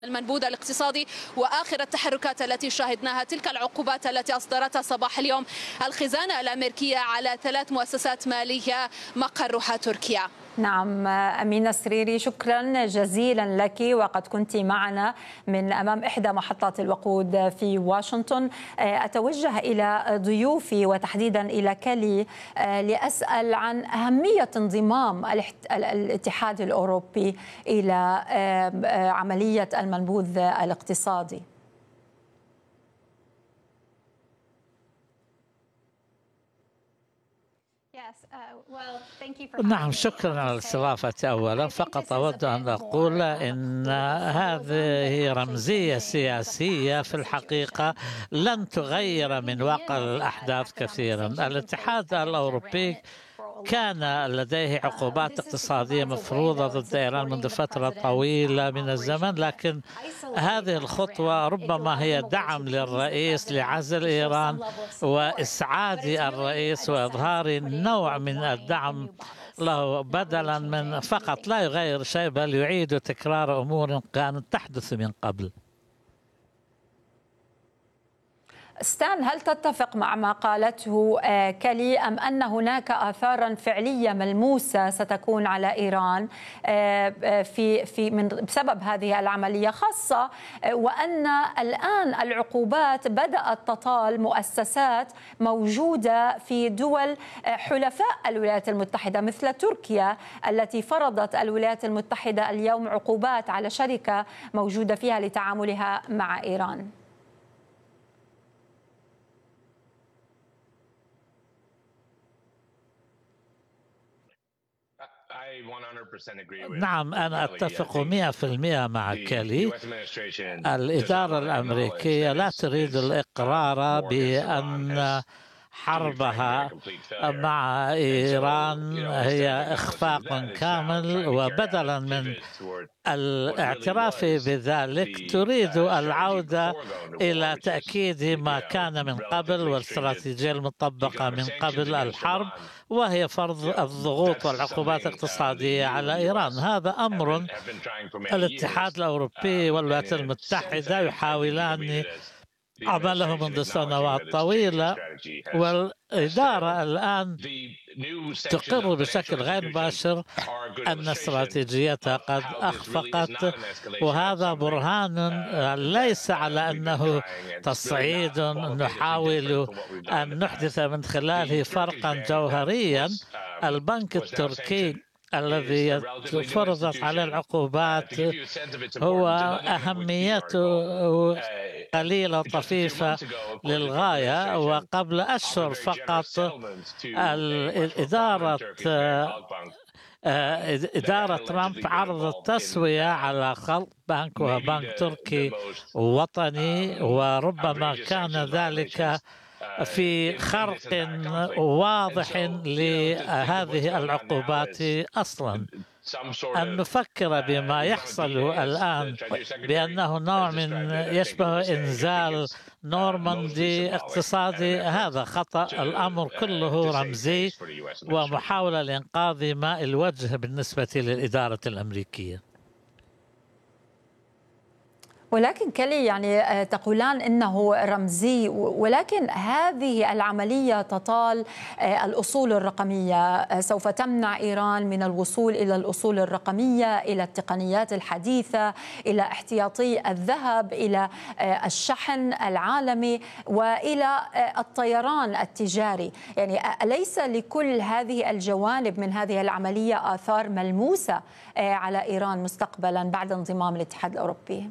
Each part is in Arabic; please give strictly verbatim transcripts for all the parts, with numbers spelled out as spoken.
المنبوذ الاقتصادي. وآخر التحركات التي شاهدناها تلك العقوبات التي أصدرتها صباح اليوم الخزانة الأمريكية على ثلاث مؤسسات مالية مقرها تركيا. نعم أمينة السريري، شكرا جزيلا لك، وقد كنت معنا من أمام إحدى محطات الوقود في واشنطن. أتوجه إلى ضيوفي وتحديدا إلى كالي لأسأل عن أهمية انضمام الاتحاد الأوروبي إلى عملية المنبوذ الاقتصادي. نعم، شكرا على الاستضافة. أولا فقط أود أن أقول إن هذه رمزية سياسية في الحقيقة لن تغير من واقع الأحداث كثيرا. الاتحاد الأوروبي كان لديه عقوبات اقتصادية مفروضة ضد إيران منذ فترة طويلة من الزمن، لكن هذه الخطوة ربما هي دعم للرئيس لعزل إيران وإسعاد الرئيس وإظهار نوع من الدعم له، بدلا من فقط لا يغير شيء بل يعيد تكرار أمور كانت تحدث من قبل. ستان، هل تتفق مع ما قالته كالي أم أن هناك آثارا فعلية ملموسة ستكون على إيران في في من بسبب هذه العملية، خاصة وأن الآن العقوبات بدأت تطال مؤسسات موجودة في دول حلفاء الولايات المتحدة مثل تركيا التي فرضت الولايات المتحدة اليوم عقوبات على شركة موجودة فيها لتعاملها مع إيران؟ نعم، أنا أتفق مئة في المئة مع كالي. الإدارة الأمريكية لا تريد الإقرار بأن حربها مع إيران هي إخفاق كامل، وبدلا من الاعتراف بذلك تريد العودة إلى تأكيد ما كان من قبل والاستراتيجية المطبقة من قبل الحرب، وهي فرض الضغوط والعقوبات الاقتصادية على إيران. هذا أمر الاتحاد الأوروبي والولايات المتحدة يحاولان عمله منذ سنوات طويلة، والإدارة الآن تقر بشكل غير مباشر أن استراتيجيتها قد أخفقت، وهذا برهان ليس على أنه تصعيد نحاول أن نحدث من خلاله فرقا جوهريا. البنك التركي الذي فرضت عليه العقوبات هو أهميته قليلة طفيفة للغاية، وقبل أشهر فقط الإدارة إدارة ترامب عرضت تسوية على خلق بنك وبنك تركي وطني، وربما كان ذلك في خرق واضح لهذه العقوبات أصلا. أن نفكر بما يحصل الآن بأنه نوع من يشبه إنزال نورماندي اقتصادي، هذا خطأ. الأمر كله رمزي ومحاولة لإنقاذ ماء الوجه بالنسبة للإدارة الأمريكية. ولكن كالي، يعني تقولان إنه رمزي، ولكن هذه العملية تطال الأصول الرقمية، سوف تمنع إيران من الوصول إلى الأصول الرقمية، إلى التقنيات الحديثة، إلى احتياطي الذهب، إلى الشحن العالمي، وإلى الطيران التجاري. يعني أليس لكل هذه الجوانب من هذه العملية آثار ملموسة على إيران مستقبلا بعد انضمام الاتحاد الأوروبي؟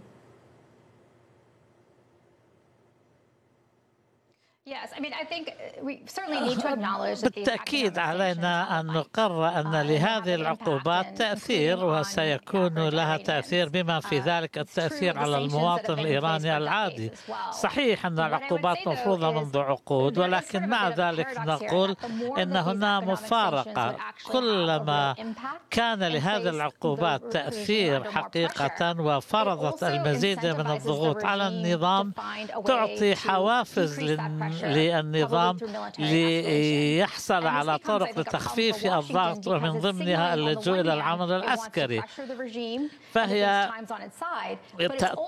بالتأكيد علينا أن نقر أن لهذه العقوبات تأثير، وسيكون لها تأثير بما في ذلك التأثير على المواطن الإيراني العادي. صحيح أن العقوبات مفروضة منذ عقود، ولكن مع ذلك نقول أن هنا مفارقة. كلما كان لهذه العقوبات تأثير حقيقة وفرضت المزيد من الضغوط على النظام، تعطي حوافز للنظام ليحصل على طرق لتخفيف الضغط، ومن ضمنها اللجوء إلى العمل العسكري. فهي